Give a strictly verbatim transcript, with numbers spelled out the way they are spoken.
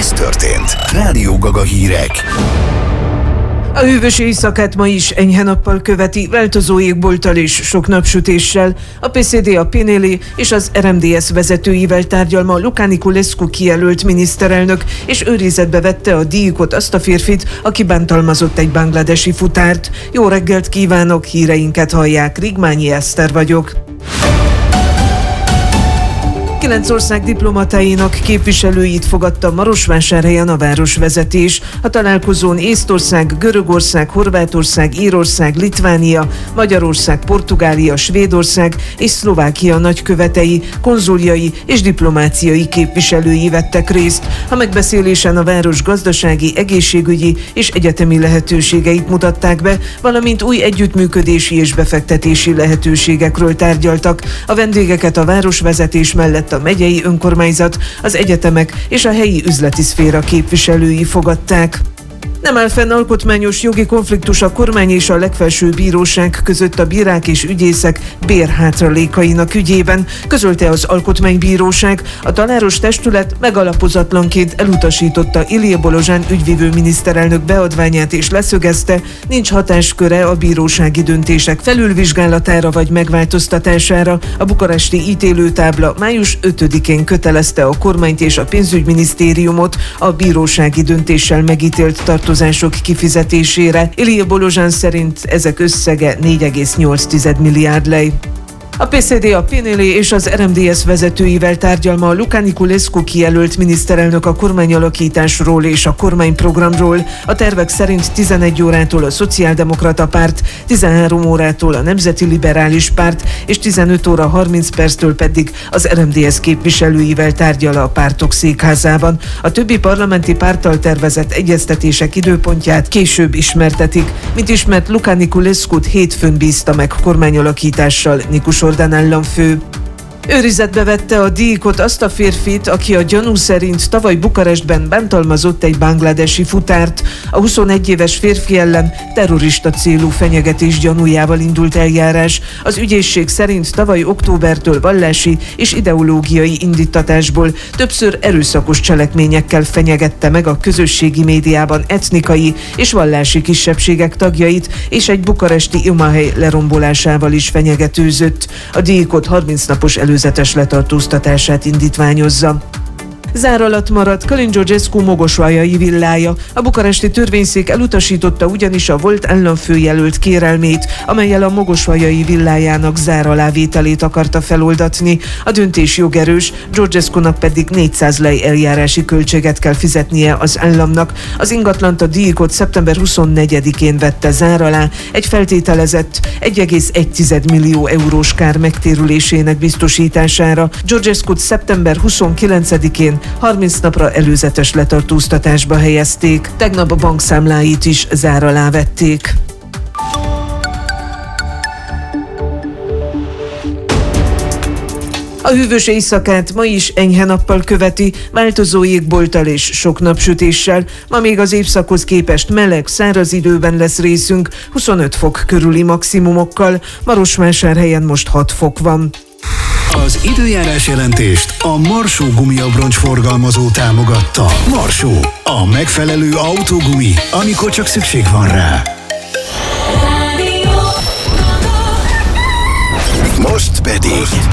ez történt. Rádió Gaga hírek. A hűvös éjszakát ma is enyhe nappal követi, változó égbolttal és sok napsütéssel. A pé cé dé, a Pinelli és az er em dé es vezetőivel tárgyal ma Luca Niculescu kijelölt miniszterelnök, és őrizetbe vette a díjkot azt a férfit, aki bántalmazott egy bangladesi futárt. Jó reggelt kívánok, híreinket hallják, Rigmányi Eszter vagyok. Kilenc ország diplomatáinak képviselőit fogadta Marosvásárhelyen a városvezetés. A találkozón Észtország, Görögország, Horvátország, Írország, Litvánia, Magyarország, Portugália, Svédország és Szlovákia nagykövetei, konzuljai és diplomáciai képviselői vettek részt. A megbeszélésen a város gazdasági, egészségügyi és egyetemi lehetőségeit mutatták be, valamint új együttműködési és befektetési lehetőségekről tárgyaltak. A vendégeket a városvezetés mellett a megyei önkormányzat, az egyetemek és a helyi üzleti szféra képviselői fogadták. Nem áll fenn alkotmányos jogi konfliktus a kormány és a legfelsőbb bíróság között a bírák és ügyészek bérhátralékainak ügyében, közölte az Alkotmánybíróság. A tanáros testület megalapozatlanként elutasította Ilie Bolozsán ügyvivő miniszterelnök beadványát és leszögezte, nincs hatásköre a bírósági döntések felülvizsgálatára vagy megváltoztatására. A bukaresti ítélőtábla május ötödikén kötelezte a kormányt és a pénzügyminisztériumot a bírósági döntéssel megítélt tartozások kifizetésére. Ilie Bolozsán szerint ezek összege négy egész nyolc milliárd lej. A pé cé dé, a Pinelli és az er em dé es vezetőivel tárgyal ma Luca Niculescu kijelölt miniszterelnök a kormányalakításról és a kormányprogramról. A tervek szerint tizenegy órától a Szociáldemokrata Párt, tizenhárom órától a Nemzeti Liberális Párt és tizenöt óra harminc perctől pedig az er em dé es képviselőivel tárgyal a pártok székházában. A többi parlamenti párttal tervezett egyeztetések időpontját később ismertetik. Mint ismert, Luca Niculescut hétfőn bízta meg kormányalakítással Nikus Ordán államfő. Őrizetbe vette a díjkot azt a férfit, aki a gyanú szerint tavaly Bukarestben bántalmazott egy bangladesi futárt. A huszonegy éves férfi ellen terrorista célú fenyegetés gyanújával indult eljárás. Az ügyészség szerint tavaly októbertől vallási és ideológiai indíttatásból többször erőszakos cselekményekkel fenyegette meg a közösségi médiában etnikai és vallási kisebbségek tagjait, és egy bukaresti imahely lerombolásával is fenyegetőzött. A díjkot harminc napos elő előzetes letartóztatását indítványozza. Zár alatt maradt Călin Georgescu mogosvajai villája. A bukaresti törvényszék elutasította ugyanis a volt államfő jelölt kérelmét, amellyel a mogosvajai villájának zár alávételét akarta feloldatni. A döntés jogerős, Georgescunak pedig négyszáz lej eljárási költséget kell fizetnie az államnak. Az ingatlant, a díjkot szeptember huszonnegyedikén vette zár alá, egy feltételezett egy egész egy millió eurós kár megtérülésének biztosítására. Georgescut szeptember huszonkilencedikén harminc napra előzetes letartóztatásba helyezték. Tegnap a bankszámláit is zár alá vették. A hűvös éjszakát ma is enyhe nappal követi, változó égbolttal és sok napsütéssel. Ma még az évszakhoz képest meleg, száraz időben lesz részünk, huszonöt fok körüli maximumokkal. Marosvásárhelyen most hat fok van. Az időjárás jelentést a Marsó gumiabroncs forgalmazó támogatta. Marsó, a megfelelő autógumi, amikor csak szükség van rá. Most pedig